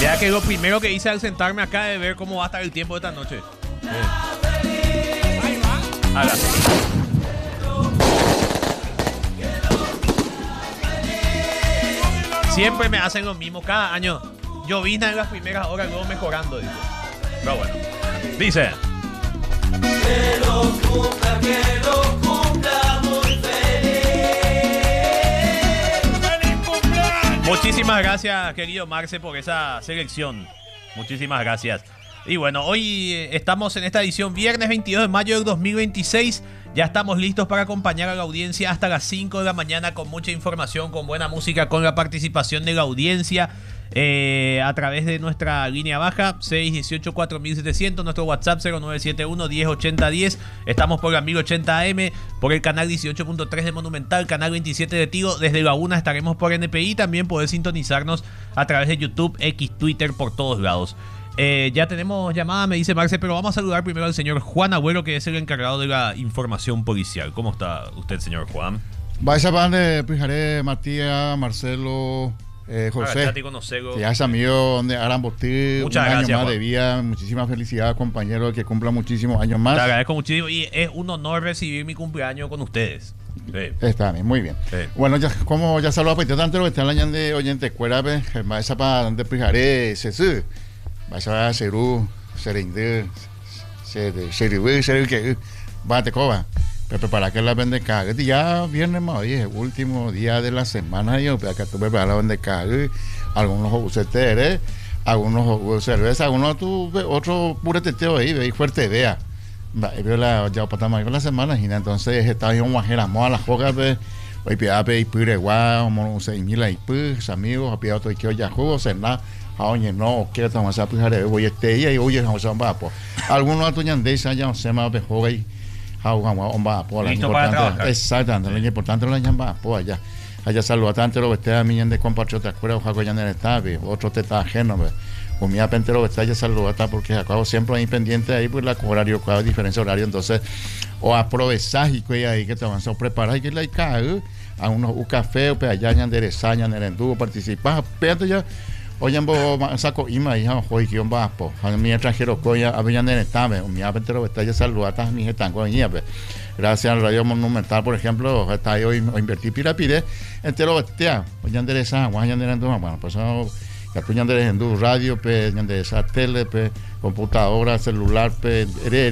Ya que lo primero que hice al sentarme acá es ver cómo va a estar el tiempo de esta noche. Ahora. Siempre me hacen lo mismo cada año. Llovizna en las primeras horas, luego mejorando, dice. Pero bueno. Dice. Que lo cumpla muy feliz. ¡Feliz cumpleaños! Muchísimas gracias, querido Marce, por esa selección. Muchísimas gracias. Y bueno, hoy estamos en esta edición viernes 22 de mayo del 2026. Ya estamos listos para acompañar a la audiencia hasta las 5 de la mañana con mucha información, con buena música, con la participación de la audiencia a través de nuestra línea baja 618-4700, nuestro WhatsApp 0971-1080-10. Estamos por la 1080 AM, por el canal 18.3 de Monumental, canal 27 de Tigo. Desde la 1 estaremos por NPI. También podés sintonizarnos a través de YouTube, X, Twitter, por todos lados. Ya tenemos llamada, me dice Marce, pero vamos a saludar primero al señor Juan Agüero, que es el encargado de la información policial. ¿Cómo está usted, señor Juan? Vaya pan de Pijaré, Matías, Marcelo, José. Ya es amigo de Arambotí. Muchas gracias, año más Juan. de vida. Muchísimas felicidades, compañero, que cumpla muchísimos años más. Te agradezco muchísimo y es un honor recibir mi cumpleaños con ustedes. Sí. Está bien, muy bien. Sí. Bueno, ya como ya saludo a Petito tanto lo que están la de oyente escuela, vaya pan de Pijaré, Cesú. Vaya a Cerú, Serinde, Seribú, Seribú, Batecoba. Pero para que la vende caga. Ya viernes más hoy es el último día de la semana. Yo para que tú preparas la vende caga. Algunos juegos teres, algunos juegos cerveza, algunos tú otro puro teteo ahí, veis fuerte vea. Veo la ya para mayor la semana y entonces está yo guajeramos a las jogas de hoy piape y pure guau, como 6.000 ahí pues amigos, a piado todo que ya jugo cenar. Oye, no, quiero tomar esa pijare, voy a día y oye, vamos a vapo. Algunos atuñan de esa ya se me bejoga y vamos a vapo. Listo para trabajar. Exactamente, lo importante lo llaman vapo allá. Allá saluda tanto lo que esté a mí de compatriotas, acuerdo, jaco ya en el estado, otro te está ajeno, comía pentero que está ya saluda porque acabo siempre ahí pendiente ahí pues la horario, cada diferencia horario, entonces o aprovechar y que ahí que te van a preparar y que la cae a unos un café o allá en enderezaña en el endugo participar, pero ya oye, saco ima hija hoy que un vapo, a mi extranjero coya habían en estame, mi apentero que está ya saluda mi están con ella, gracias al Radio Monumental, por ejemplo, está ahí hoy invertí pirapire, entero bestia, oye endereza, guay enderezando, bueno, pues ya tú andes en tu radio, pe, andes a tele, pe, computadora, celular, pe,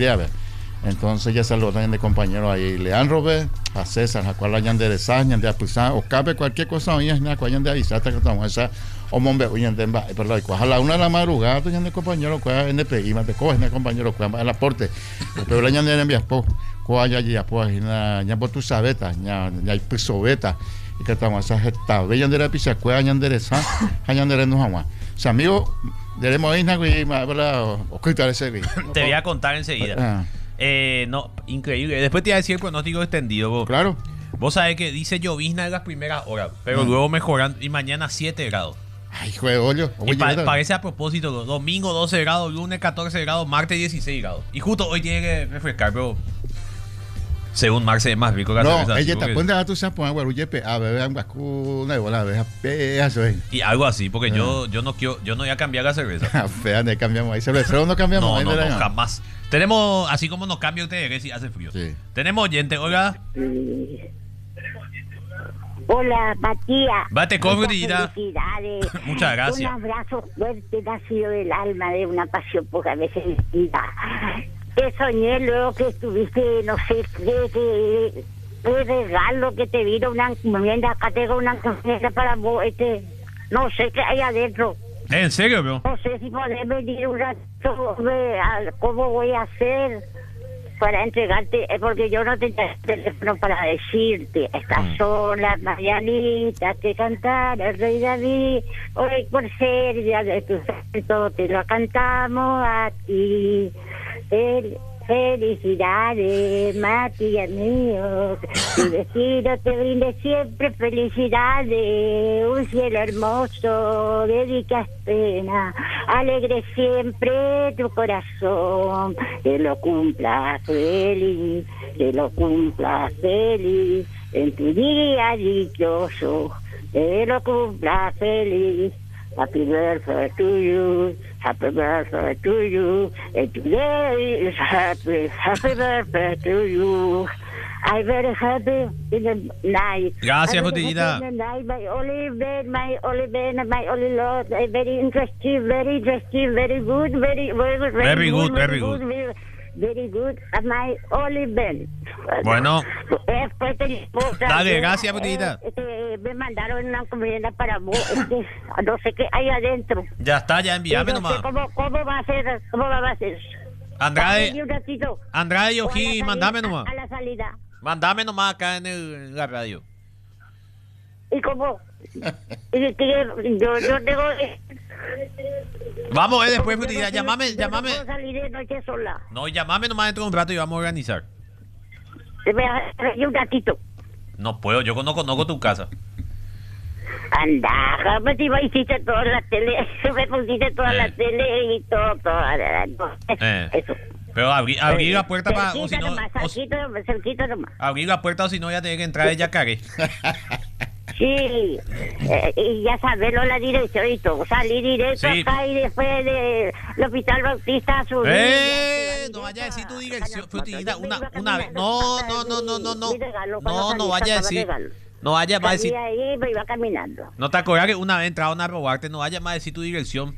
entonces ya saludo también de compañeros ahí, Leandro, pe, a César, a cual hayan de Saña, de Apuzán, o cabe cualquier cosa, oye, a cual hayan de avisar, que estamos esa, o mombe, oye, perdón, a la 1 de la madrugada, tú hayan de compañero, cuál en NPI, más te coges, de compañero, cuál el aporte, pero le hayan de enviar, cuál ya, pues, ya por tu sabeta, ya hay pisobeta. Y que estamos a esta bella de la pizza hayan de esa hayan de no jamás o sea amigo debemos ir a ocultar ese te voy a contar enseguida. No, increíble. Después te voy a decir el pronóstico extendido vos. Claro, vos sabés que dice llovizna en las primeras horas, pero luego mejorando y mañana 7 grados. ay juego yo Y parece a propósito, domingo 12 grados, lunes 14 grados, martes 16 grados y justo hoy tiene que refrescar, pero según Marce es más rico la cerveza. No, ella te apunta a tu sapo, a ver, a ver, una bola, eso es. Y algo así, porque yo no voy a cambiar la cerveza. Fea, no cambiamos ahí, cerveza no cambiamos. No, jamás. Tenemos, así como nos cambia usted, que si hace frío. Sí. Tenemos oyente, hola. Hola, Matías. Bate con felicidades. Muchas gracias. Un abrazo fuerte, nacido del alma de una pasión pocas veces vestida. Te soñé luego que estuviste, no sé, qué regalo que te vino una encomienda, acá tengo una encomienda para vos, no sé qué hay adentro. ¿En serio, bro? No sé si podés venir un rato, cómo voy a hacer para entregarte, porque yo no tengo teléfono para decirte, estas son las mañanitas que cantara el rey David, hoy por ser día de tu santo te lo cantamos a ti. Felicidades, Matías mío, tu destino te brinde siempre felicidades, un cielo hermoso, dedicas pena, alegre siempre tu corazón, que lo cumpla feliz, en tu día dichoso, que lo cumpla feliz, Happy birthday to you. Happy birthday to you. And today is happy birthday to you. I'm very happy in the night. Gracias, I'm very Frutillita. happy in the night. My only Ben, my only Lord. Very interesting, very good, very good. Very good. Very good. My only Ben. Bueno. Después Dale, gracias, Frutillita. Me mandaron una comida para vos. No sé qué hay adentro. Ya está, ya envíame No sé nomás. cómo va a ser. ¿Cómo va a ser? Andrade, Dame un ratito. Andrade y O a la Ojí, salida, mandame nomás. A la salida. Mandame nomás acá en la radio. ¿Y cómo? Y que yo tengo... Vamos a ver después, Frutillita. Llamame. Yo no puedo salir de noche sola. No, llamame nomás dentro de un rato y vamos a organizar. Y un ratito. No puedo, yo no conozco tu casa. Anda, me hiciste toda la tele, me pusiste toda la tele y todo. Eso. Pero abrí la puerta para... O si no, cerquita nomás. abrí la puerta o si no ya tiene que entrar ella cagué. Sí, y ya sabes la dirección y todo. Salí directo Sí. acá y después del Hospital Bautista subí. No vaya a decir tu dirección, Frutillita, una vez. No vaya a decir. No vaya más a decir. Salí ahí me iba caminando. No te acuerdas que una vez entraron a robarte, no vaya más a decir tu dirección.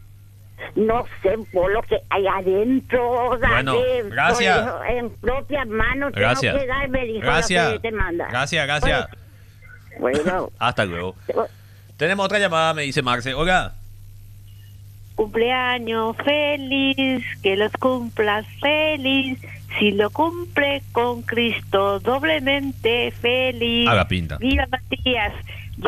No sé por lo que hay adentro. Bueno, gracias. En propias manos Gracias. tengo que dar, me dijo Gracias. lo que te manda. Gracias. Bueno. Hasta luego. Tenemos otra llamada, me dice Marce. Oiga. Cumpleaños feliz, que los cumplas feliz. Si lo cumple con Cristo, doblemente feliz. Haga pinta. Viva Matías, yo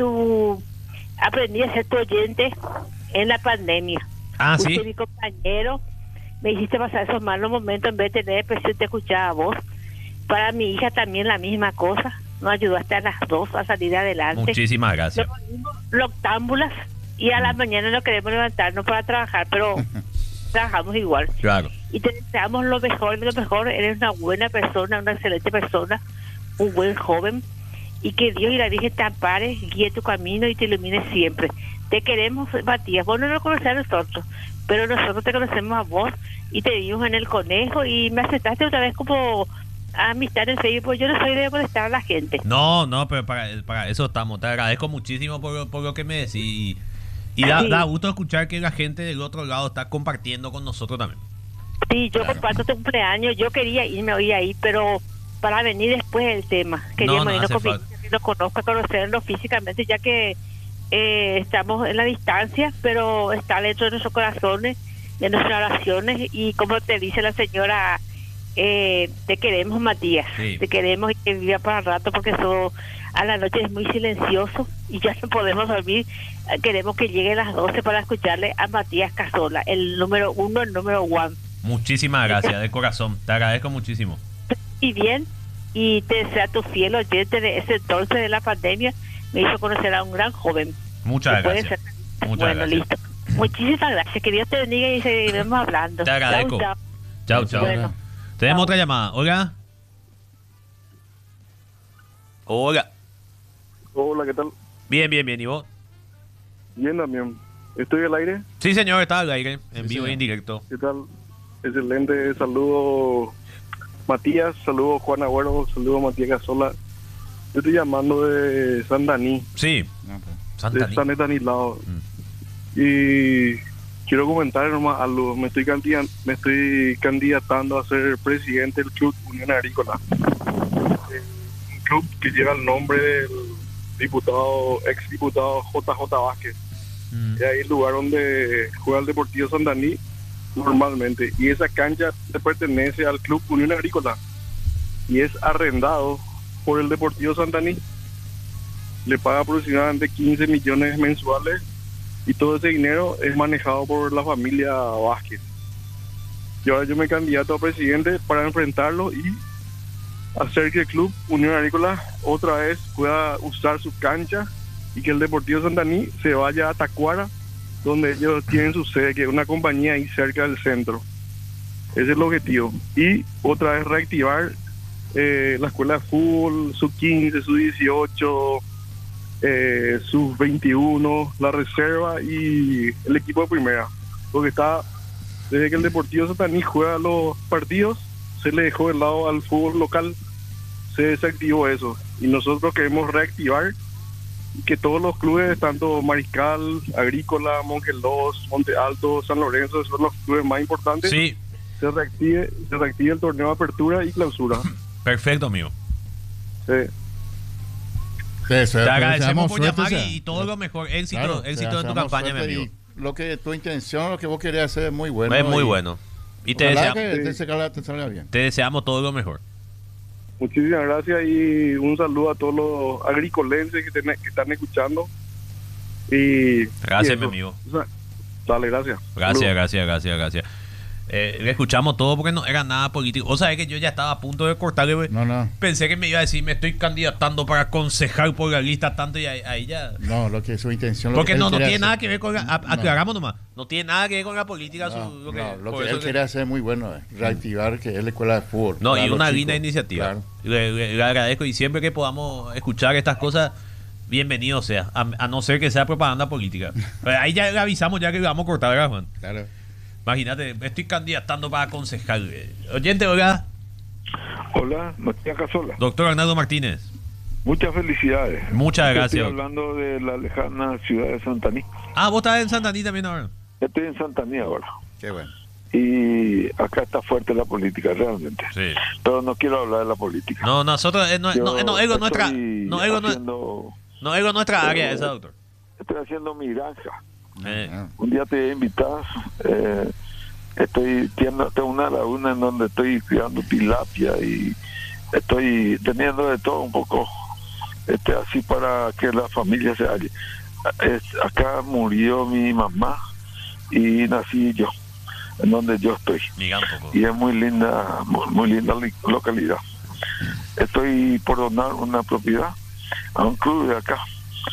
aprendí a ser tu oyente en la pandemia. Ah, Fuiste sí. mi compañero, me hiciste pasar esos malos momentos en vez de tener depresión, te escuchaba a vos. Para mi hija también la misma cosa, nos ayudaste a las dos a salir adelante. Muchísimas gracias. Nos volvimos noctámbulas y a la mañana no queremos levantarnos para trabajar, pero trabajamos igual. Claro. Y te deseamos lo mejor, eres una buena persona, una excelente persona, un buen joven, y que Dios y la Virgen te ampare, guíe tu camino y te ilumine siempre. Te queremos, Matías, vos no nos conoces a nosotros, pero nosotros te conocemos a vos y te vimos en el conejo y me aceptaste otra vez como amistad en Facebook, porque yo no soy de molestar a la gente. No, pero para eso estamos. Te agradezco muchísimo por lo que me decís. Y da gusto escuchar que la gente del otro lado está compartiendo con nosotros también. Sí, yo comparto tu cumpleaños, yo quería irme hoy ahí, pero para venir después del tema. Queríamos irnos con mi hija, que lo conozca, conocerlo físicamente, ya que estamos en la distancia, pero está dentro de nuestros corazones, de nuestras oraciones, y como te dice la señora, te queremos, Matías, Sí. te queremos y que viva para el rato, porque eso a la noche es muy silencioso y ya no podemos dormir. Queremos que llegue a las 12 para escucharle a Matías Casola, el número 1, el número 1. Muchísimas gracias, de corazón. Te agradezco muchísimo. Y bien, y te desea tu fiel oyente de ese entonces de la pandemia, me hizo conocer a un gran joven. Muchas Que puede gracias. ser- Muchas bueno, gracias. listo. Muchísimas gracias. Que Dios te bendiga y seguiremos hablando. Te agradezco. Chau, Chao, chao. Bueno. Tenemos Chao. otra llamada. Hola. Hola. Hola, ¿qué tal? Bien. ¿Y vos? Bien también. ¿Estoy al aire? Sí, señor, está al aire, en Sí, vivo señor. y en directo. ¿Qué tal? Excelente. Saludo Matías, saludo Juan Agüero, saludo Matías Casola. Yo estoy llamando de San Dani, Sí, No, pues. Santa de San Estanislao. Mm. Y quiero comentar nomás algo. Me estoy candidatando a ser presidente del Club Unión Agrícola. Un club que lleva el nombre del ex diputado JJ Vázquez. Mm. Es ahí el lugar donde juega el Deportivo Santaní normalmente. Y esa cancha le pertenece al Club Unión Agrícola y es arrendado por el Deportivo Santaní. Le paga aproximadamente 15 millones mensuales y todo ese dinero es manejado por la familia Vázquez. Y ahora yo me candidato a presidente para enfrentarlo y hacer que el Club Unión Agrícola otra vez pueda usar su cancha y que el Deportivo Santaní se vaya a Tacuara, donde ellos tienen su sede, que es una compañía ahí cerca del centro. Ese es el objetivo. Y otra vez reactivar la escuela de fútbol, sub-15, sub-18, sub-21, la reserva y el equipo de primera. Porque desde que el Deportivo Santaní juega los partidos, se le dejó de lado al fútbol local, se desactivó eso. Y nosotros queremos reactivar que todos los clubes, tanto Mariscal, Agrícola, Monjes 2, Monte Alto, San Lorenzo, que son los clubes más importantes, Sí, se reactive el torneo de apertura y clausura. perfecto, amigo. Sí. Sí, eso, Te pues, agradecemos deseamos por suerte, llamar o sea, y todo lo mejor. Éxito, claro, éxito en tu deseamos campaña, mi suerte amigo. y lo que tu intención, lo que vos querés hacer es muy bueno. Es muy y bueno. Y te, ojalá deseamos, te salga bien. te deseamos todo lo mejor. Muchísimas gracias y un saludo a todos los agricolenses que están escuchando. Y Gracias, y mi eso. amigo. O sea, dale, gracias. Gracias, Saludos. gracias. Le escuchamos todo porque no era nada político. O sea, que yo ya estaba a punto de cortarle. Güey. No, Pensé que me iba a decir, me estoy candidatando para concejal por la lista tanto y ahí ya... no, lo que su intención. Lo Porque que él no quiere tiene hacer. nada que ver con la... No. Aclaramos nomás. No tiene nada que ver con la política. No, lo por que eso él quiere hacer es muy bueno, reactivar que es la escuela de fútbol. No, para y los una chicos. linda iniciativa. Claro. Le agradezco y siempre que podamos escuchar estas cosas, bienvenido sea. A no ser que sea propaganda política. Pero ahí ya le avisamos ya que le vamos a cortar, ¿verdad, Juan? Claro. Imagínate, me estoy candidatando para concejal. Oyente, oiga, Hola, Matías Casola. doctor Arnaldo Martínez. Muchas felicidades. Muchas Estoy gracias. hablando de la lejana ciudad de Santaní. Ah, vos estás en Santaní también ahora. Estoy en Santaní ahora. Qué bueno. Y acá está fuerte la política, realmente. Sí. Pero no quiero hablar de la política. No, nosotros, no es nuestra, Estoy no es nuestra área esa, doctor. Estoy haciendo mi granja. Eh, Un día te voy a invitar. Tengo una laguna en donde estoy criando tilapia y estoy teniendo de todo un poco, así para que la familia se halle. Acá murió mi mamá y nací yo, en donde yo estoy. Miga un poco. Y es muy linda localidad. Estoy por donar una propiedad a un club de acá,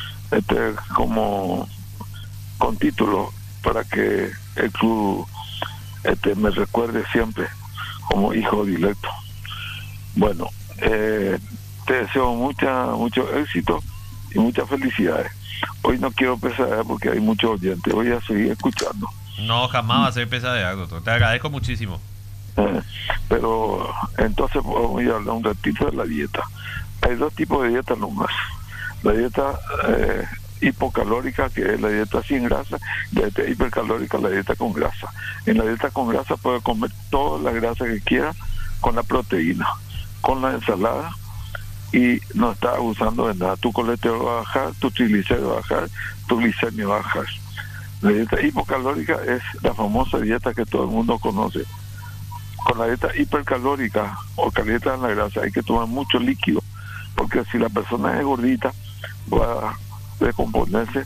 como con título, para que el club me recuerde siempre como hijo directo. Bueno, te deseo mucho éxito y muchas felicidades. Hoy no quiero pesar porque hay muchos oyentes, voy a seguir escuchando. No, jamás va a ser pesadilla, doctor. Te agradezco muchísimo. Pero entonces voy a hablar un ratito de la dieta. Hay dos tipos de dieta nomás. La dieta hipocalórica, que es la dieta sin grasa, y la dieta hipercalórica, la dieta con grasa. En la dieta con grasa puede comer toda la grasa que quiera con la proteína, con la ensalada, y no está abusando de nada. Tu colesterol va a bajar, tu triglicéridos va a bajar, tu glicemia va a bajar. La dieta hipocalórica es la famosa dieta que todo el mundo conoce. Con la dieta hipercalórica o dieta en la grasa hay que tomar mucho líquido, porque si la persona es gordita va a descomponerse,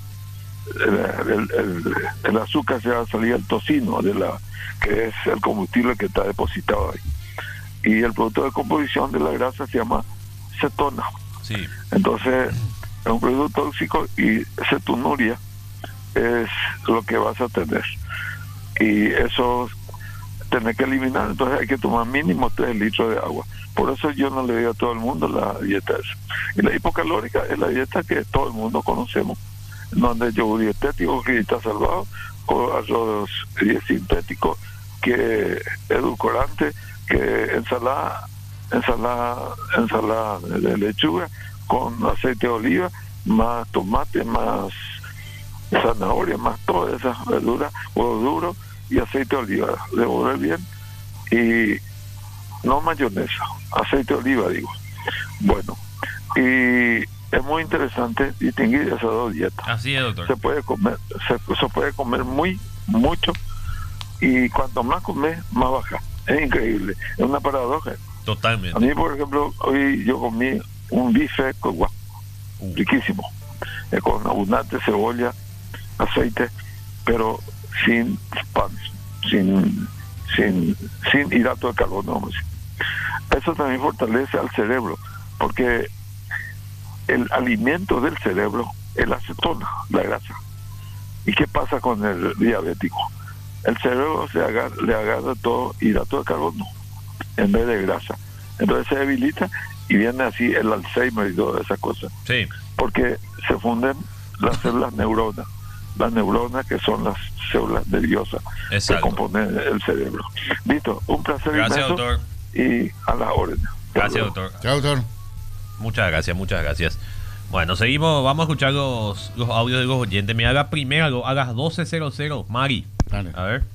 el azúcar se va a salir al tocino, que es el combustible que está depositado ahí. Y el producto de composición de la grasa se llama cetona. Sí. Entonces es un producto tóxico y cetonuria es lo que vas a tener. Y eso tenés que eliminar, entonces hay que tomar mínimo 3 litros de agua. Por eso yo no le digo a todo el mundo la dieta esa. Y la hipocalórica es la dieta que todo el mundo conocemos, donde yogur dietético que está salvado, o arroz sintético, que edulcorante, que ensalada de lechuga con aceite de oliva, más tomate, más zanahoria, más todas esas verduras, huevo duro y aceite de oliva, revolver bien, y no mayonesa, aceite de oliva, digo. Bueno, y es muy interesante distinguir esas dos dietas. Así es, doctor. Se puede comer mucho, y cuanto más comes, más baja. Es increíble, es una paradoja. A Totalmente. mí, por ejemplo, hoy yo comí un bife con guapo, riquísimo, con abundante cebolla, aceite, pero sin pan, sin hidrato de carbono. Eso también fortalece al cerebro, porque el alimento del cerebro es la acetona, la grasa. ¿Y qué pasa con el diabético? El cerebro le agarra todo hidrato de carbono en vez de grasa. Entonces se debilita y viene así el Alzheimer y todas esas cosas. Sí. Porque se funden las células neuronas. Las neuronas que son las células nerviosas que componen el cerebro. Listo, un placer. Gracias, inmenso, doctor. Y a la orden. Gracias, doctor. Chao, doctor. Muchas gracias, muchas gracias. Bueno, seguimos, vamos a escuchar los audios de los oyentes. Me haga primero a las 12:00, Mari. Dale. A ver.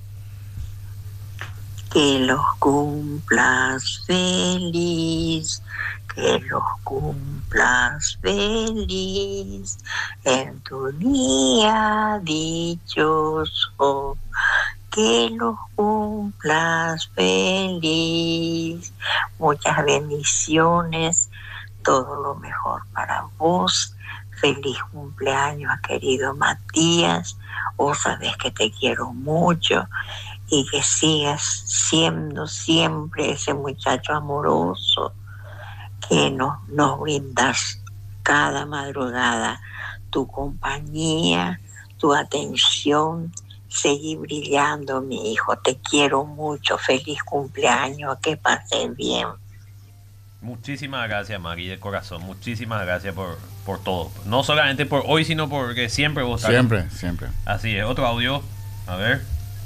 Que los cumplas feliz, que los cumplas feliz en tu día dichoso, que los cumplas feliz. Muchas bendiciones, todo lo mejor para vos. Feliz cumpleaños, querido Matías. Vos sabés que te quiero mucho y que sigas siendo siempre ese muchacho amoroso que nos brindas cada madrugada tu compañía, tu atención. Seguí brillando, mi hijo, te quiero mucho. Feliz cumpleaños, que pases bien. Muchísimas gracias, Mari, de corazón. Muchísimas gracias por todo. No solamente por hoy, sino porque siempre vos estás. Siempre. Así es. Otro audio. A ver.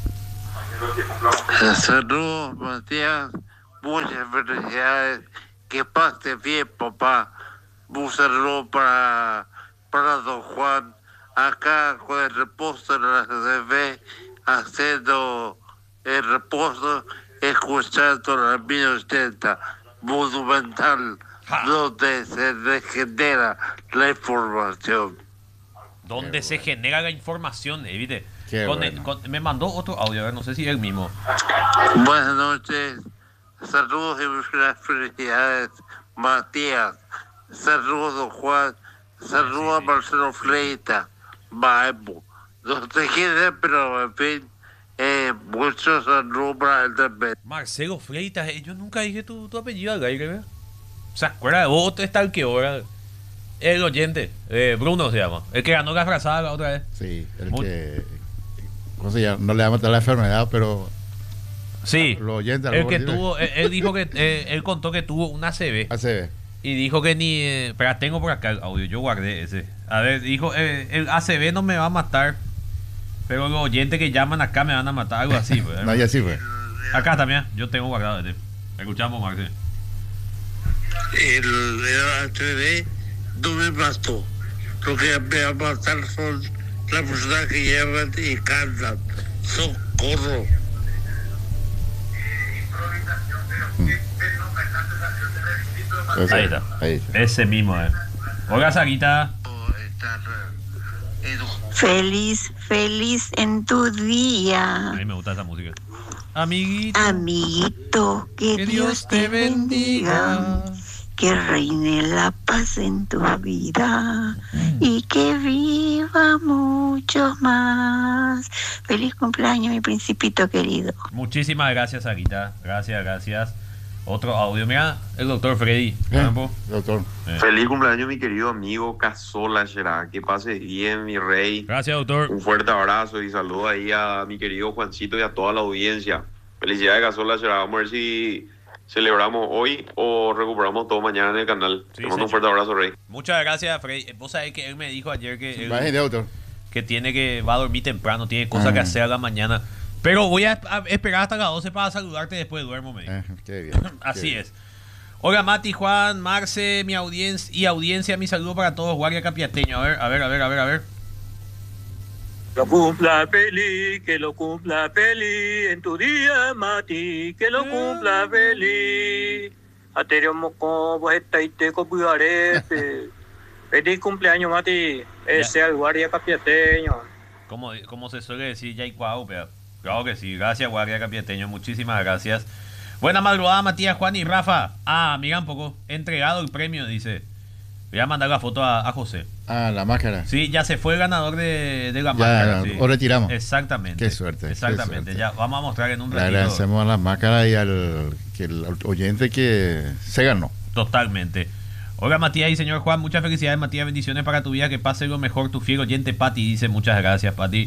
Saludos, Matías. Muchas felicidades. Que pase bien, papá. Un saludo para don Juan. Acá con el reposo de la CB, haciendo el reposo, escuchando la 1080 monumental, donde se regenera la información. Donde se genera la información, ¿viste? Me mandó otro audio, a ver, no sé si es el mismo. Buenas noches, saludos y muchas felicidades, Matías. Saludos, don Juan. Saludos a Marcelo Fleita. Vamos. No sé quién es, pero en fin, muchos saludos para él también. Marcelo Fleitas, yo nunca dije tu apellido al aire, ¿verdad? ¿Se acuerda de vos? Está el que ahora. El oyente, Bruno se llama. El que ganó la frazada la otra vez. Sí, que. ¿Cómo se llama? No le vamos a dar la enfermedad, pero. Sí. Los oyentes, el que tuvo. Él dijo que. Él contó que tuvo una ACV. ACV. Y dijo que ni... pero tengo por acá el audio, yo guardé ese. A ver, dijo, el ACV no me va a matar, pero los oyentes que llaman acá me van a matar, algo así. Pues, no, ya sí fue. Acá también, yo tengo guardado este. Escuchamos, Marce. El ACV no me mató. Lo que me va a matar son las personas que llevan y cantan. Socorro. Ahí está. Ese mismo, Hola, Sarita. Feliz en tu día. A mí me gusta esa música. Amiguito, que Dios te bendiga. Que reine la paz en tu vida y que viva mucho más. Feliz cumpleaños, mi principito querido. Muchísimas gracias, Sarita. Gracias. Otro audio, mira, el doctor Freddy. Doctor. Feliz cumpleaños, mi querido amigo Casola Gerard. Que pase bien, mi rey. Gracias, doctor. Un fuerte abrazo y saludo ahí a mi querido Juancito y a toda la audiencia. Felicidades, Casola Gerard. Vamos a ver si celebramos hoy o recuperamos todo mañana en el canal. Sí, te mando un fuerte abrazo, rey. Muchas gracias, Freddy. Vos sabés que él me dijo ayer que doctor, que va a dormir temprano, tiene cosas que hacer a la mañana. Pero voy a esperar hasta las 12 para saludarte después duermo, me dijo. Qué bien. Así es. Hola, Mati, Juan, Marce, mi audiencia, mi saludo para todos, Guardia Capiateño. A ver. Lo cumpla feliz, que lo cumpla feliz en tu día, Mati, que lo cumpla feliz. Aterio moco, vos estáis con cuidarete. Feliz cumpleaños, Mati. Ese al Guardia Capiateño. Como se suele decir, ya hay cuau, pero claro que sí. Gracias, Guardia Capiateño. Muchísimas gracias. Buena madrugada, Matías, Juan y Rafa. Mira un poco. Entregado el premio, dice. Voy a mandar la foto a José. La máscara. Sí, ya se fue el ganador de la máscara. Sí. O retiramos. Exactamente. Qué suerte. Exactamente. Ya vamos a mostrar en un ratito. Le agradecemos a la máscara y al oyente que se ganó. Totalmente. Hola, Matías y señor Juan, muchas felicidades, Matías, bendiciones para tu vida, que pase lo mejor, tu fiel oyente Pati dice, muchas gracias, Pati.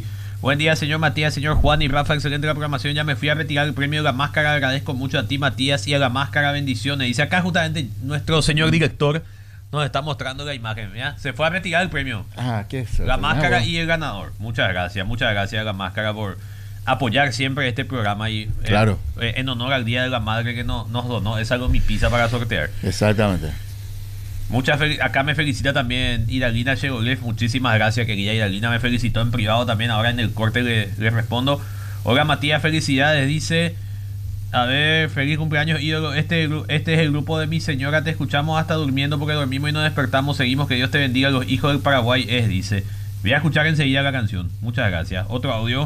Buen día, señor Matías, señor Juan y Rafa, excelente la programación. Ya me fui a retirar el premio de la máscara. Agradezco mucho a ti, Matías, y a la máscara. Bendiciones. Dice acá justamente nuestro señor director nos está mostrando la imagen. ¿Ya? Se fue a retirar el premio. ¿Qué es eso? La máscara y el ganador. Muchas gracias a la máscara por apoyar siempre este programa y claro. En honor al Día de la Madre que nos donó esa pizza para sortear. Exactamente. Acá me felicita también Iralina Chegolev. Muchísimas gracias, querida Iralina. Me felicitó en privado también. Ahora en el corte le respondo. Hola Matías, felicidades. Dice, a ver, feliz cumpleaños ídolo. Este es el grupo de mi señora. Te escuchamos hasta durmiendo porque dormimos y nos despertamos. Seguimos, que Dios te bendiga. Los hijos del Paraguay dice. Voy a escuchar enseguida la canción. Muchas gracias. Otro audio.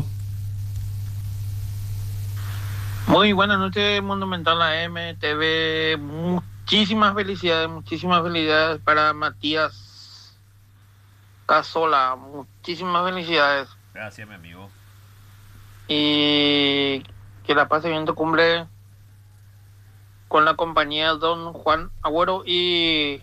Muy buenas noches, Monumental AM, TV. Muchísimas felicidades para Matías Casola. Muchísimas felicidades. Gracias, mi amigo. Y que la pase bien tu cumple con la compañía Don Juan Agüero y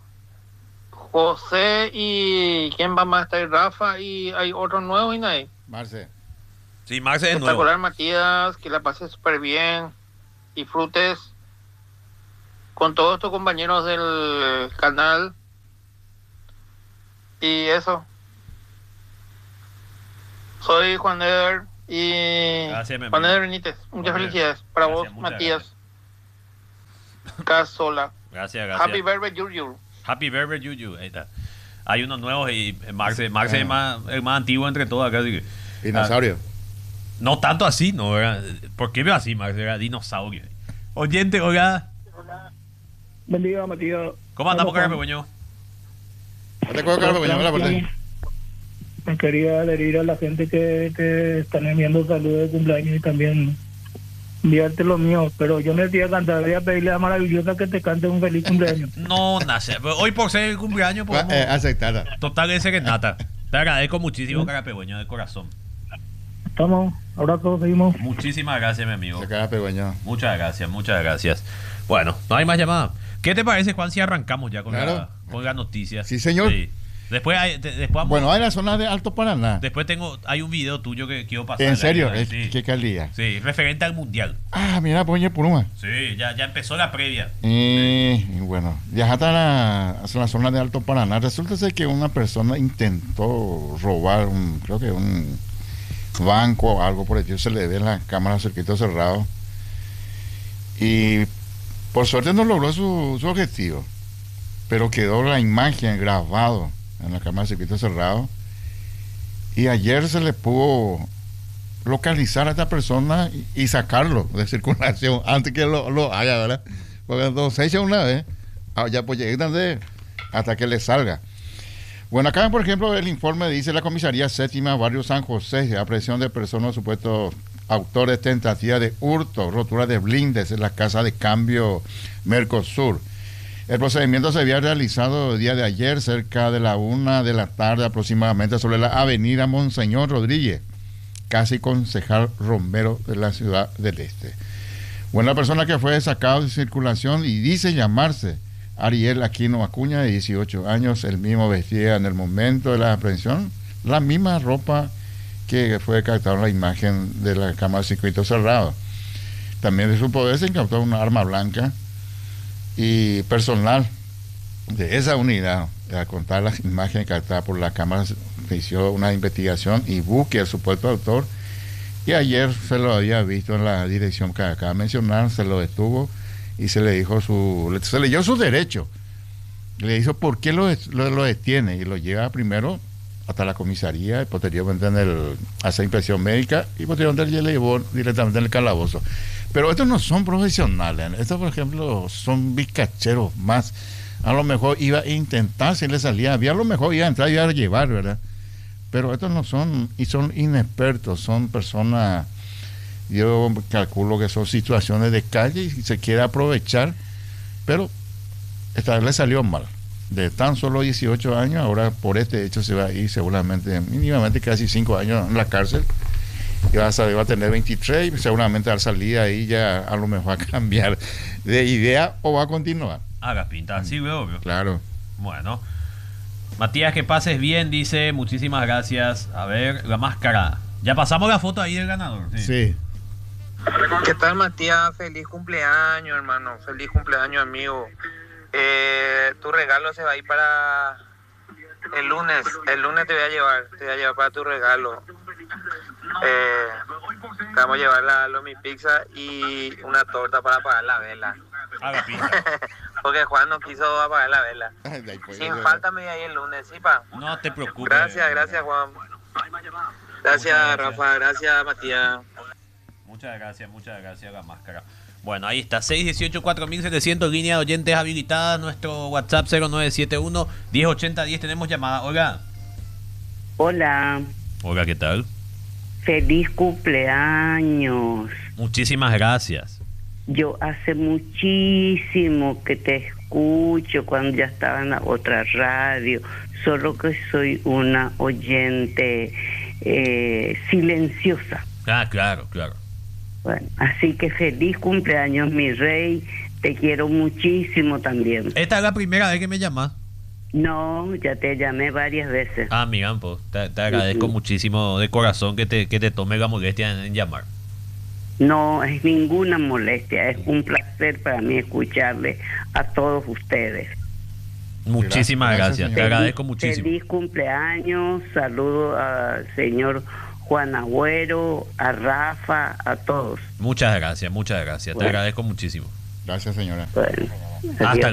José. ¿Y quién va más a estar? Rafa, y hay otros nuevos y nadie. Marce. Sí, Marce es nuevo. Espectacular, Matías, que la pases súper bien. Disfrutes con todos tus compañeros del canal. Y eso. Soy Juan Eder y gracias, Juan Eder Benítez. Muchas felicidades para vos, Matías Casola. Gracias. Happy birthday, Yuyu. Happy birthday, Yuyu. Ahí está. Hay unos nuevos y Marce es el más antiguo entre todos acá. Dinosaurio. No tanto así, ¿no? ¿Verdad? ¿Por qué veo así, Marce? Era dinosaurio. Oyente, hola. Buen día, Matías. ¿Cómo andamos, Carpeño? Me quería adherir a la gente que están enviando saludos de cumpleaños y también enviarte lo mío, pero yo me voy a cantar, voy a pedirle a Maravillosa que te cante un feliz cumpleaños. No, nace. Hoy por ser el cumpleaños podemos aceptarla. Total ese que nata. Te agradezco muchísimo, Carpeño, de corazón. Estamos, ahora todos seguimos. Muchísimas gracias, mi amigo. Muchas gracias. Bueno, no hay más llamadas. ¿Qué te parece, Juan, si arrancamos ya con la noticia? Sí, señor. Sí. Después vamos. Bueno, hay la zona de Alto Paraná. Después hay un video tuyo que quiero pasar. ¿En serio? Sí. ¿Qué calidad? Sí, referente al Mundial. Mira, Poñe Puruma. Sí, ya empezó la previa. Bueno, ya hasta la zona de Alto Paraná. Resulta ser que una persona intentó robar creo que un banco o algo por el se le ve en la cámara de circuito cerrado. Y por suerte no logró su objetivo, pero quedó la imagen grabado en la cámara de circuito cerrado. Y ayer se le pudo localizar a esta persona y sacarlo de circulación antes que lo haga, ¿verdad? Porque cuando se echa una vez, ya pues llegan hasta que le salga. Bueno, acá por ejemplo el informe dice: la comisaría séptima Barrio San José, aprehensión de personas supuestos autores de tentativa de hurto, rotura de blindes en la casa de cambio Mercosur. El procedimiento se había realizado el día de ayer cerca de la 1 de la tarde aproximadamente sobre la avenida Monseñor Rodríguez, casi concejal Romero de la Ciudad del Este. Bueno, la persona que fue sacado de circulación y dice llamarse Ariel Aquino Acuña, de 18 años, el mismo vestía en el momento de la aprehensión la misma ropa que fue captada en la imagen de la cámara de circuito cerrado. También de su poder se incautó una arma blanca y personal de esa unidad, a contar las imágenes captadas por la cámara, se hizo una investigación y búsqueda del supuesto autor, y ayer se lo había visto en la dirección que acaba de mencionar, se lo detuvo y se le dijo se leyó su derecho, le dijo por qué lo detiene y lo lleva primero hasta la comisaría y posteriormente hace inspección médica y posteriormente le llevó directamente en el calabozo. Pero estos no son profesionales, estos por ejemplo son bizcacheros más. A lo mejor iba a intentar, si le salía bien, a lo mejor iba a entrar y iba a llevar, ¿verdad? Pero estos no son, y son inexpertos, son personas, yo calculo que son situaciones de calle y se quiere aprovechar, pero esta vez le salió mal. De tan solo 18 años, ahora por este hecho se va a ir seguramente, mínimamente casi 5 años en la cárcel. Y va a tener 23 y seguramente al salir ahí ya a lo mejor va a cambiar de idea o va a continuar. Haga pinta, sí, obvio. Claro. Bueno. Matías, que pases bien, dice, muchísimas gracias. A ver, la máscara. Ya pasamos la foto ahí del ganador. Sí. ¿Qué tal, Matías? Feliz cumpleaños, hermano. Feliz cumpleaños, amigo. Tu regalo se va a ir para el lunes. El lunes te voy a llevar para tu regalo. Te vamos a llevar la Lomi Pizza y una torta para apagar la vela. Haga pizza. Porque Juan no quiso apagar la vela. Sin falta me voy a ir el lunes, ¿sí, pa? No te preocupes. Gracias, Juan. Gracias, Rafa. Gracias, Matías. Muchas gracias, la máscara. Bueno, ahí está, 618-4700, línea de oyentes habilitada, nuestro WhatsApp 0971-1080-10, tenemos llamada. Hola. Hola, ¿qué tal? Feliz cumpleaños. Muchísimas gracias. Yo hace muchísimo que te escucho cuando ya estaba en la otra radio, solo que soy una oyente silenciosa. Ah, claro. Bueno, así que feliz cumpleaños, mi rey. Te quiero muchísimo también. ¿Esta es la primera vez que me llamas? No, ya te llamé varias veces. Ah, mi gampo, te agradezco muchísimo de corazón que te tome la molestia en llamar. No es ninguna molestia, es un placer para mí escucharle a todos ustedes. Muchísimas gracias. Te agradezco muchísimo. Feliz cumpleaños, saludo al señor Juan Agüero, a Rafa, a todos. Muchas gracias. Bueno. Te agradezco muchísimo. Gracias, señora. Bueno, hasta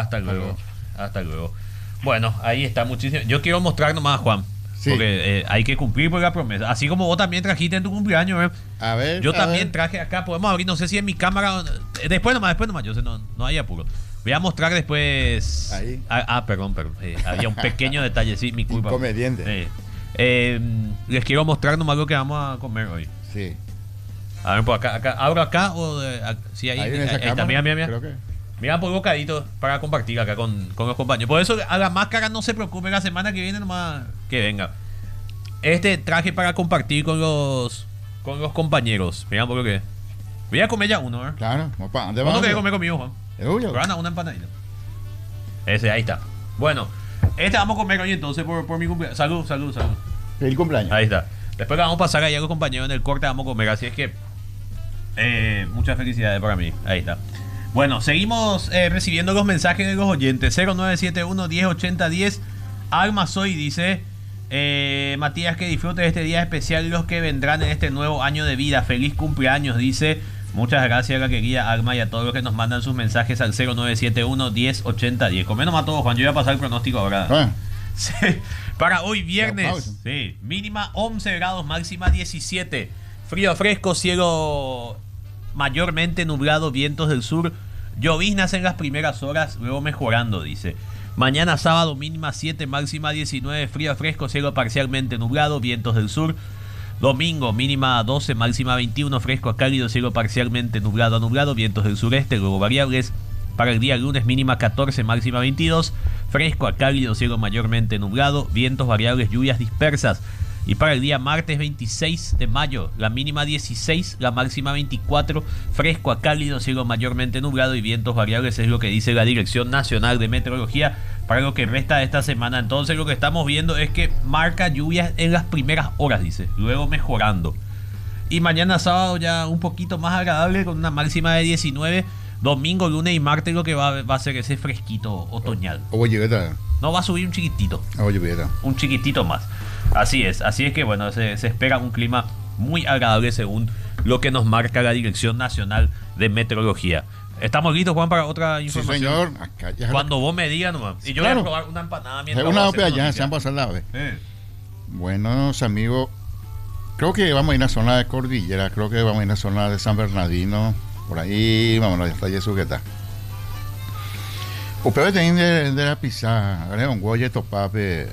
luego. Bueno, ahí está, muchísimo. Yo quiero mostrar nomás, Juan, porque hay que cumplir por la promesa. Así como vos también trajiste en tu cumpleaños, A ver. Yo también traje acá, podemos abrir, no sé si en mi cámara. Después nomás, yo sé, no hay apuro. Voy a mostrar después. Ahí. Perdón. Había un pequeño detalle, sí, mi culpa. Incomediente. Les quiero mostrar nomás lo que vamos a comer hoy. Sí. A ver, por acá. ¿Abro acá o sí, ahí está, mira. Creo que... Mira, por bocadito para compartir acá con los compañeros. Por eso a la máscara no se preocupe, la semana que viene nomás que venga. Este traje para compartir con los compañeros. Mira por lo que. Voy a comer ya uno, ¿eh? Claro. ¿Cuándo querés comer conmigo, Juan? Rana, una empanadita. Ese, ahí está. Bueno, vamos a comer hoy entonces por mi cumpleaños. Salud. Feliz cumpleaños. Ahí está. Después le vamos a pasar allá a los compañeros en el corte, vamos a comer. Así es que muchas felicidades para mí. Ahí está. Bueno, seguimos recibiendo los mensajes de los oyentes. 0971-1080-10. Alma Soy dice: Matías, que disfrute este día especial y los que vendrán en este nuevo año de vida. Feliz cumpleaños, dice. Muchas gracias a la querida Alma y a todos los que nos mandan sus mensajes al 0971-1080-10. Comé nomás todo, Juan. Yo voy a pasar el pronóstico ahora. Sí, para hoy viernes, sí, mínima 11 grados, máxima 17. Frío fresco, cielo mayormente nublado, vientos del sur, lloviznas en las primeras horas, luego mejorando, dice. Mañana sábado, mínima 7, máxima 19, frío fresco, cielo parcialmente nublado, vientos del sur. Domingo, mínima 12, máxima 21, fresco a cálido, cielo parcialmente nublado a nublado, vientos del sureste, luego variables. Para el día lunes, mínima 14, máxima 22, fresco a cálido, cielo mayormente nublado, vientos variables, lluvias dispersas. Y para el día martes 26 de mayo, la mínima 16, la máxima 24, fresco a cálido, cielo mayormente nublado y vientos variables, es lo que dice la Dirección Nacional de Meteorología para lo que resta de esta semana. Entonces lo que estamos viendo es que marca lluvias en las primeras horas, dice, luego mejorando. Y mañana sábado ya un poquito más agradable con una máxima de 19, domingo, lunes y martes lo que va a ser ese fresquito otoñal. No, va a subir un chiquitito. Un chiquitito más. Así es que bueno, se espera un clima muy agradable según lo que nos marca la Dirección Nacional de Meteorología. ¿Estamos listos, Juan, para otra información? Sí, señor. Acá ya cuando vos me digas nomás. Y yo voy a probar una empanada mientras una opia ya se han pasado la vez. Buenos amigos, creo que vamos a ir a la zona de Cordillera, creo que vamos a ir a la zona de San Bernardino, por ahí, vámonos, hasta allí sujeta. Ustedes tienen de la pizza, ¿vale? Un guaye topape.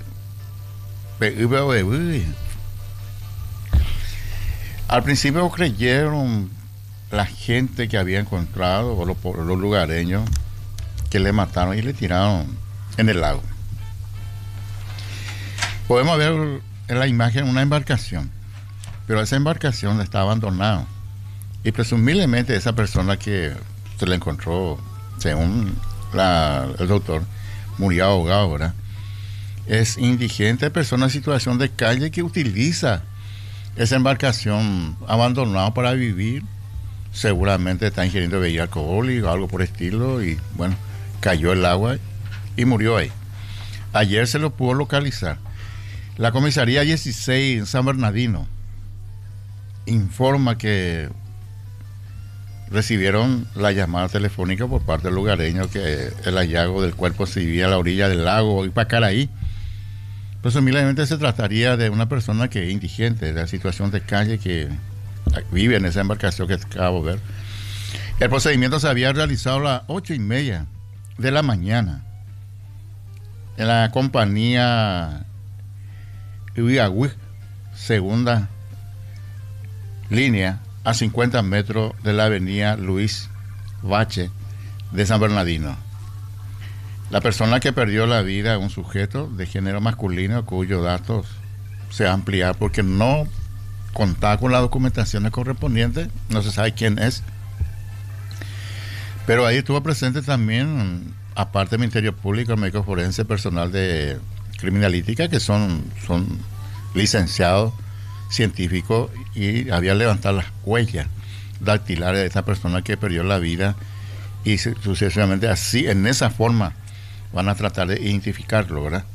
Al principio creyeron la gente que había encontrado, o los lugareños, que le mataron y le tiraron en el lago. Podemos ver en la imagen una embarcación, pero esa embarcación está abandonada y presumiblemente esa persona que se le encontró, según el doctor, murió ahogado, ¿verdad? Es indigente, persona en situación de calle que utiliza esa embarcación abandonada para vivir, seguramente está ingiriendo bebida alcohólica o algo por el estilo, y bueno, cayó el agua y murió ahí. Ayer se lo pudo localizar. La comisaría 16 en San Bernardino informa que recibieron la llamada telefónica por parte del lugareño que el hallazgo del cuerpo se vivía a la orilla del lago Ipacaraí. Presumiblemente se trataría de una persona que es indigente, de la situación de calle, que vive en esa embarcación que acabo de ver. El procedimiento se había realizado a las 8:30 de la mañana en la compañía Uiagüí, segunda línea, a 50 metros de la avenida Luis Bache de San Bernardino. La persona que perdió la vida es un sujeto de género masculino cuyos datos se ampliar porque no contaba con las documentaciones correspondientes, no se sabe quién es. Pero ahí estuvo presente también, aparte del Ministerio Público, el médico forense, personal de criminalística, que son licenciados científicos, y había levantado las huellas dactilares de esta persona que perdió la vida, y sucesivamente así, en esa forma, van a tratar de identificarlo, ¿verdad?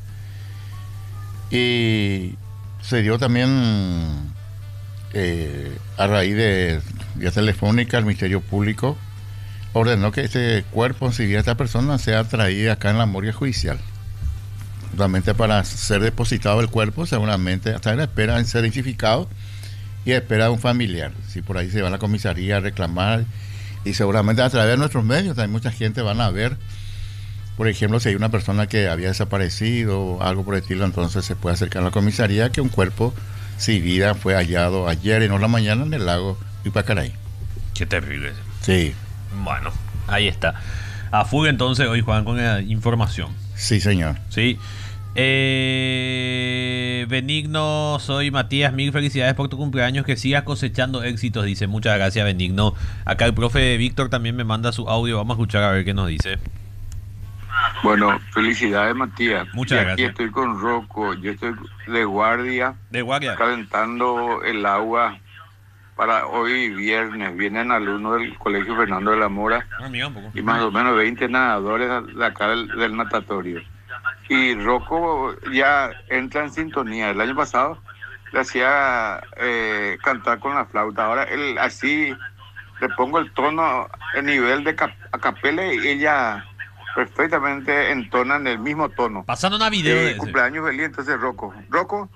Y se dio también, a raíz de vía telefónica, el Ministerio Público ordenó que este cuerpo, si bien esta persona, sea traída acá en la morgue judicial, solamente para ser depositado el cuerpo, seguramente hasta la espera en ser identificado y espera de un familiar. Si por ahí se va a la comisaría a reclamar, y seguramente a través de nuestros medios también mucha gente van a ver, por ejemplo, si hay una persona que había desaparecido o algo por el estilo, entonces se puede acercar a la comisaría que un cuerpo sin vida fue hallado ayer y no la mañana en el lago Ipacaraí. Qué terrible. Sí. Bueno, ahí está. A fuga entonces hoy, Juan, con la información. Sí, señor. Sí. Benigno, soy Matías, mil felicidades por tu cumpleaños, que sigas cosechando éxitos, dice. Muchas gracias, Benigno. Acá el profe Víctor también me manda su audio, vamos a escuchar a ver qué nos dice. Bueno, felicidades, Matías. Muchas gracias. Aquí estoy con Rocco, yo estoy de guardia. De guardia. Calentando el agua para hoy viernes. Vienen alumnos del Colegio Fernando de la Mora y más o menos 20 nadadores de acá del natatorio. Y Rocco ya entra en sintonía. El año pasado le hacía cantar con la flauta. Ahora él así le pongo el tono, el nivel de a capela, y ella perfectamente entona en el mismo tono. Pasando una video de ese. Cumpleaños feliz, entonces Rocco. Rocco.